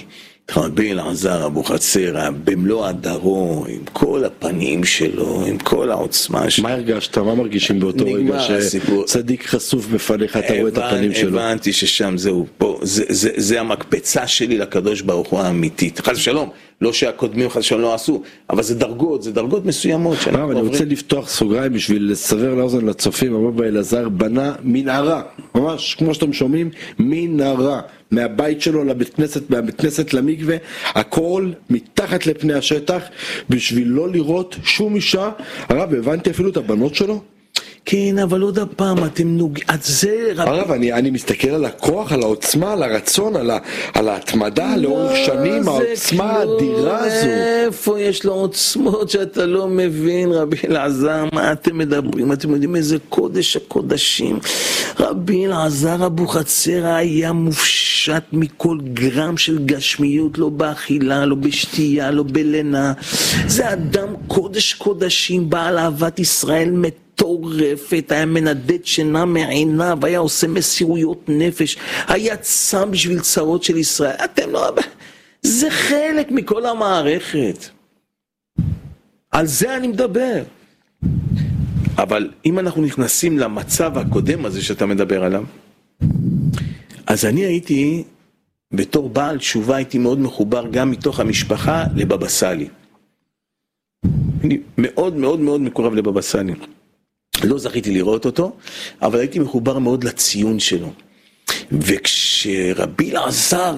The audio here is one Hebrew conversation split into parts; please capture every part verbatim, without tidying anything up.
את רבי אלעזר אבוחצירא במלוא הדרו, עם כל הפנים שלו, עם כל העוצמה שלו. מה הרגשת? מה מרגישים באותו רגע שצדיק חשוף בפניך, אתה רואה את הפנים שלו? הבנתי ששם זהו, פה, זה, זה, זה המקפצה שלי לקדוש ברוך הוא האמיתית. חס ושלום, לא שהקודמים חס ושלום לא עשו, אבל זה דרגות, זה דרגות מסוימות. אני רוצה לפתוח סוגריים בשביל לסבר לאוזן לצופים. הבבא אלעזר בנה מנהרה, ממש כמו שאתם שומעים, מנהרה. מהבית שלו לבית כנסת, מהבית כנסת למקווה, הכל מתחת לפני השטח, בשביל לא לראות שום אישה. הרב, הבנתי אפילו את הבנות שלו? כן, אבל עוד הפעם, אתם נוגעים, את זה... הרב, אני, אני מסתכל על הכוח, על העוצמה, על הרצון, על, ה, על ההתמדה, לא, לאורך שנים, העוצמה האדירה הזו. איפה יש לו עוצמות שאתה לא מבין, רבי אלעזר, מה אתם מדברים? אתם יודעים איזה קודש הקודשים. רבי אלעזר אבוחצירא היה מופשט מכל גרם של גשמיות, לא באכילה, לא בשתייה, לא בלינה. זה אדם קודש קודשים, בעל אהבת ישראל מת. טורפת, היה מנדד שינה מעיניו, היה עושה מסירויות נפש, היה צם בשביל צרות של ישראל. אתם לא... זה חלק מכל המערכת. על זה אני מדבר. אבל אם אנחנו נכנסים למצב הקודם הזה שאתה מדבר עליו, אז אני הייתי, בתור בעל תשובה, הייתי מאוד מחובר גם מתוך המשפחה לבבא סאלי. אני מאוד מאוד מאוד מקורב לבבא סאלי. לא זכיתי לראות אותו, אבל הייתי מחובר מאוד לציון שלו. וכשרבי אלעזר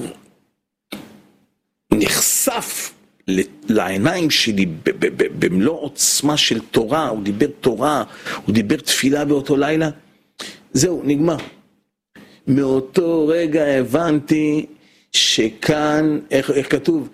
נחשף לעיניים שלי במלוא עוצמה של תורה, הוא דיבר תורה, הוא דיבר תפילה באותו לילה, זהו, נגמר. מאותו רגע הבנתי שכאן, איך, איך כתוב?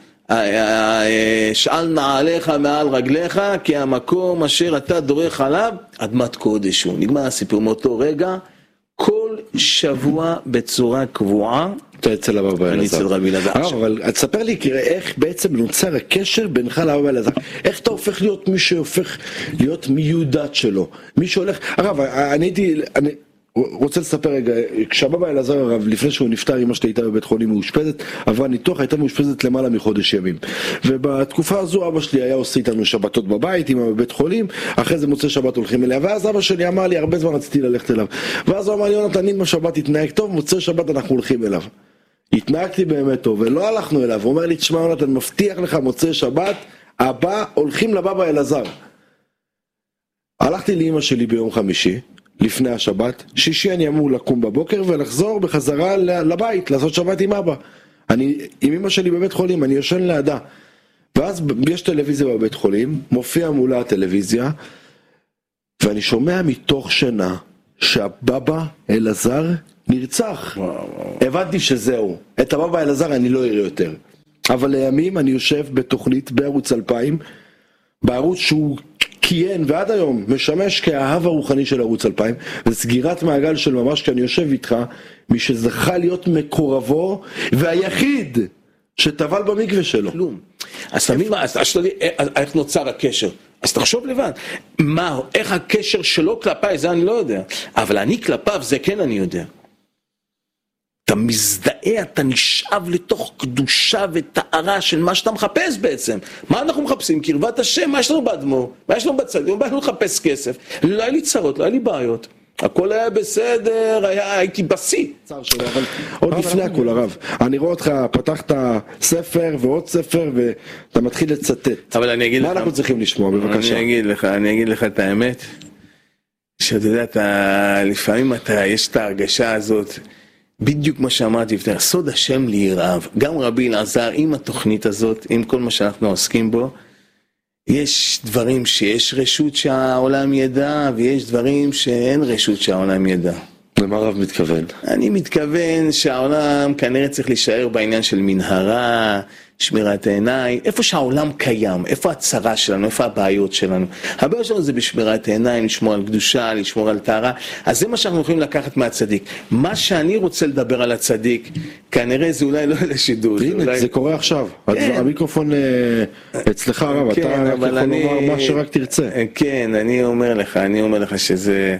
שאל נעליך מעל רגליך, כי המקום אשר אתה דורך עליו, אדמת קודש הוא. נגמר הסיפור. מאותו רגע, כל שבוע בצורה קבועה, אתה אצל הבבא אלעזר. אני אצל רבי אלעזר. אבל תספר לי, איך בעצם נוצר הקשר בינך לבבא אלעזר? איך אתה הופך להיות מי שהופך להיות מיודעת שלו? מי שהולך... הרב, אני הייתי... אני... רוצה לספר רגע, כשהבבא אלעזר הרב, לפני שהוא נפטר, אמא שלי הייתה בבית חולים מאושפזת, עברה ניתוח, הייתה מאושפזת למעלה מחודש ימים. ובתקופה הזו אבא שלי היה עושה איתנו שבתות בבית, אמא בבית חולים, אחרי זה מוצא שבת הולכים אליה, ואז אבא שלי אמר לי, הרבה זמן רציתי ללכת אליו. ואז הוא אמר לי, יונתן, אם השבת התנהג טוב, מוצא שבת אנחנו הולכים אליו. התנהגתי באמת טוב, ולא הלכנו אליו. הוא אומר לי, תשמע יונתן, מבטיח לך מוצא שבת, הבא הולכים לבבא אלעזר. הלכתי לאמא שלי ביום חמישי, לפני השבת, שישי אני אמור לקום בבוקר ולחזור בחזרה לבית, לעשות שבת עם אבא. אני, עם אמא שלי בבית חולים, אני יושן לידה. ואז יש טלוויזיה בבית חולים, מופיע מולה הטלוויזיה, ואני שומע מתוך שינה שהבבא אלעזר נרצח. הבנתי שזהו. את הבבא אלעזר אני לא אראה יותר. אבל לימים אני יושב בתוכנית בערוץ אלפיים, בערוץ שהוא כיהן ועד היום משמש כאהב הרוחני של ערוץ אלפיים, וסגירת מעגל של ממש, כי אני יושב איתך, מי שזכה להיות מקורבו והיחיד שטבל במקווה שלו. כלום. אז תמיד, אז תשתולי, איך נוצר הקשר? אז תחשוב לבד, מה, איך הקשר שלו כלפיי, זה אני לא יודע, אבל אני כלפיו, זה כן אני יודע. אתה מזדהה, אתה נשאב לתוך קדושה וטהרה של מה שאתה מחפש בעצם. מה אנחנו מחפשים? קרבת השם, מה יש לנו באדמו? מה יש לנו בצד? באנו לחפש כסף. לא היה לי צרות, לא היה לי בעיות. הכל היה בסדר, היה, הייתי בשיא. צער שלו, אבל עוד לפני הכל הרב, אני רואה אותך, פתחת ספר ועוד ספר ואתה מתחיל לצטט. אבל אני אגיד לך... מה אנחנו צריכים לשמוע, בבקשה? אני אגיד לך, אני אגיד לך את האמת, שאתה יודע, אתה, לפעמים אתה, יש את ההרגשה הזאת, בדיוק מה שאמרתי, סוד השם ליראיו, גם רבי אלעזר עם התוכנית הזאת, עם כל מה שאנחנו עוסקים בו, יש דברים שיש רשות שהעולם ידע, ויש דברים שאין רשות שהעולם ידע. למה הרב מתכוון? אני מתכוון שהעולם כנראה צריך להישאר בעניין של מנהרה, שמירת העיניים, איפה שהעולם קיים, איפה הצרה שלנו, איפה הבעיות שלנו. הבעיות שלנו זה בשמירת העיניים, לשמור על קדושה, לשמור על טהרה, אז זה מה שאנחנו יכולים לקחת מהצדיק. מה שאני רוצה לדבר על הצדיק, כנראה זה אולי לא לשידור. הנה, אולי... זה קורה עכשיו. כן. המיקרופון אצלך הרב, כן, אתה יכול אני... לומר מה שרק תרצה. כן, אני אומר לך, אני אומר לך שזה...